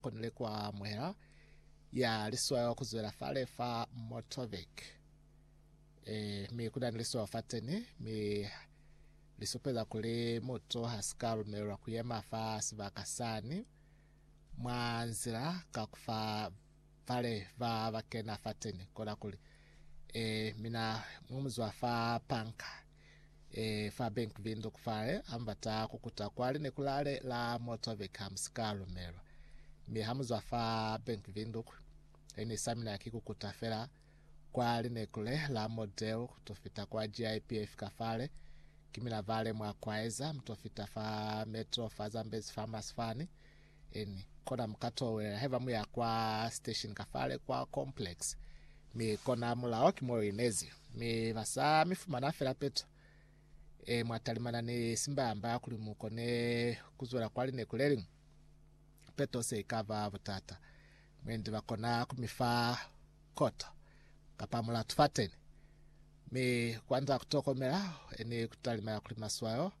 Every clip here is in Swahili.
konile kwa mwera ya liswa kuzwela fale fa Motovik mi kuna niliswa fateni mi lisopeza kule moto haskaru merwa kuyema fa sivakasani mwanzira kakufa fale va vakena fateni kola kule mina mumuzwa fa panka fa bank vindo kufale ambata kukuta kwali nekulale la Motovik hamskaru merwa mi hamuzwa fa bank vindo eni samina yakikukuta fela kwali nekule la model kutofita kwa GIPF kafale kimila vale mwa kwaeza mtofita fa metro fa Zambezi farmers fani eni kona mkato we heva muya kwa station kafale kwa complex mi kona mula oki moro inezi mi vasa mifuma na fela peto mwatalimana ni simba amba kuli mukone kuzwela kwali nekuleli peto se ikava vutata mwendi wakona kumifa koto kapamula tufateni mi kwanza kutokomela eni kutalima ya kulima swayo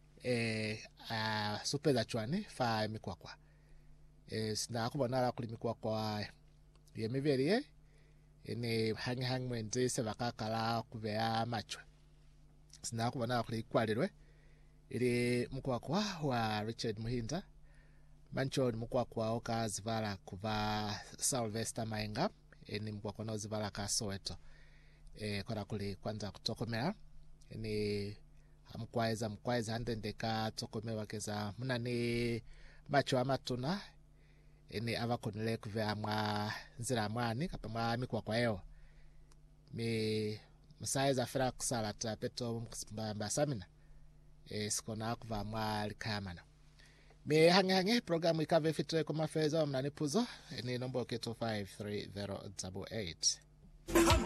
supeza chwani fa mikwakwa sina kubona la kulimikwakwa yemiverie eni hangi mwenzi se bakakala kuvea machwe sina kubona kulikwalirwe ili mkwakwa wa Richard Muhinda mancho ni mkwakwa okazivala kuva Sylvester Maenga eni mkwakwa no zivala ka Soweto kora kuli kwanza kutokomera ni mkwaiza handendeka tokomewa keza munani macho amatuna eni avakonile kuvea mwa nzira mwani kapa mwa mikwakwa eo mi musaiza fera kusala tapeto mbasamina sikona kuva mwa likamana mi hange programu ikave fitre kuma feza mnani puzo eni nombo keto 53088